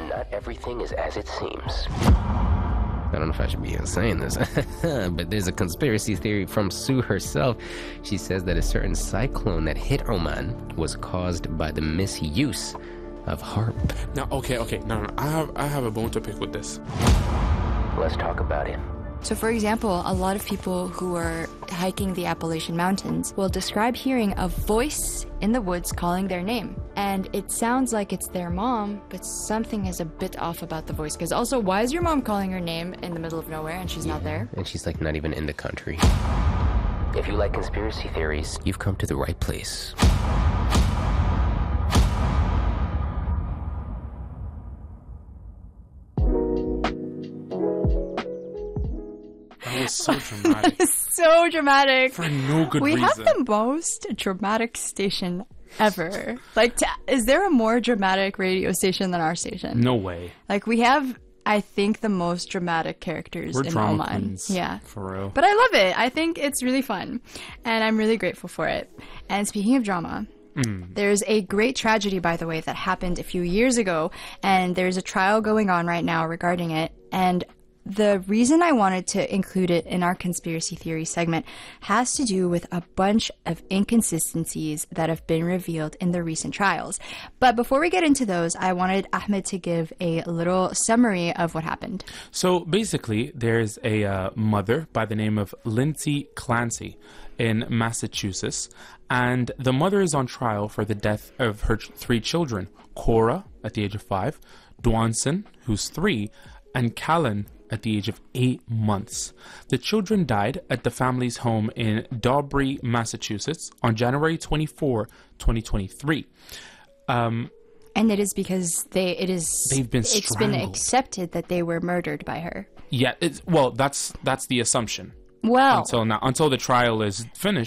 not everything is as it seems. I don't know if I should be saying this, but there's a conspiracy theory from Sue herself. She says that a certain cyclone that hit Oman was caused by the misuse of HAARP. Now, okay, no, I have a bone to pick with this. Let's talk about it. So for example, a lot of people who are hiking the Appalachian Mountains will describe hearing a voice in the woods calling their name. And it sounds like it's their mom, but something is a bit off about the voice. Because also, why is your mom calling her name in the middle of nowhere and she's not there? And she's like not even in the country. If you like conspiracy theories, you've come to the right place. That was so dramatic. So dramatic. For no good we reason. have the most dramatic station ever. Like, is there a more dramatic radio station than our station? No way. Like, we have, I think, the most dramatic characters We're in drama Oman. queens. Yeah. For real. But I love it. I think it's really fun. And I'm really grateful for it. And speaking of drama, there's a great tragedy, by the way, that happened a few years ago. And there's a trial going on right now regarding it. And the reason I wanted to include it in our conspiracy theory segment has to do with a bunch of inconsistencies that have been revealed in the recent trials. But before we get into those, I wanted Ahmed to give a little summary of what happened. So basically, there's a mother by the name of Lindsay Clancy in Massachusetts, and the mother is on trial for the death of her three children, Cora at the age of 5, Dwanson, who's 3, and Callan at the age of 8 months. The children died at the family's home in Daubrey, Massachusetts on January 24, 2023. And it is because they've been it's been strangled. accepted that they were murdered by her. Yeah, that's the assumption. Well, Until the trial is finished.